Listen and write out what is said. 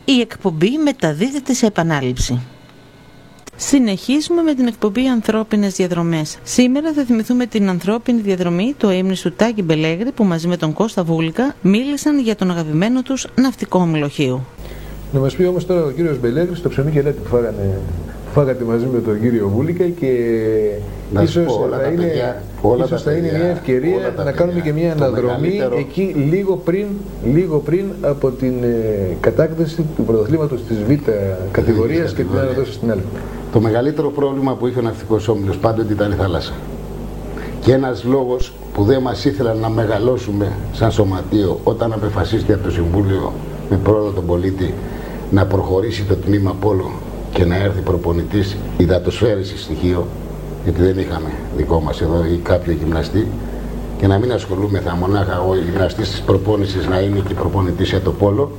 Η εκπομπή μεταδίδεται σε επανάληψη. Συνεχίζουμε με την εκπομπή Ανθρώπινες Διαδρομές. Σήμερα θα θυμηθούμε την ανθρώπινη διαδρομή του αείμνηστου Τάκη Μπελέγρη, που μαζί με τον Κώστα Βούλικα μίλησαν για τον αγαπημένο τους ναυτικό ομιλοχείο. Να μας πει όμως τώρα ο κύριος Μπελέγρης το ψωμί και λέτε που φάγατε μαζί με τον κύριο Βούλικα, και ίσως θα είναι μια ευκαιρία να κάνουμε και μια αναδρομή εκεί λίγο πριν από την κατάκτηση του πρωταθλήματος της Β' κατηγορίας και την αναδόση στην Α. Το μεγαλύτερο πρόβλημα που είχε ο ναυτικός όμιλος πάντοτε ήταν η θάλασσα. Και ένας λόγος που δεν μας ήθελαν να μεγαλώσουμε σαν σωματείο όταν απεφασίστηκε από το Συμβούλιο με πρόοδο τον πολίτη να προχωρήσει το τμήμα Πόλο και να έρθει προπονητής υδατοσφαίρησης στοιχείο, γιατί δεν είχαμε δικό μας εδώ ή κάποιο γυμναστή, και να μην ασχολούμεθα μονάχα ο γυμναστής της προπόνησης να είναι και προπονητής για το Πόλο.